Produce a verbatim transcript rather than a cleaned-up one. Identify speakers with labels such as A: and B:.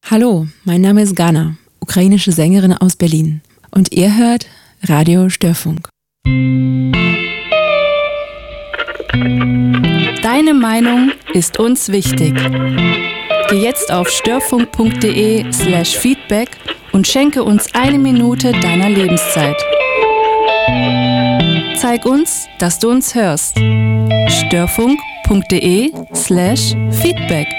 A: Hallo, mein Name ist Gana, ukrainische Sängerin aus Berlin. Und ihr hört Radio Störfunk.
B: Deine Meinung ist uns wichtig. Geh jetzt auf störfunk.de slash feedback und schenke uns eine Minute deiner Lebenszeit. Zeig uns, dass du uns hörst. störfunk.de slash feedback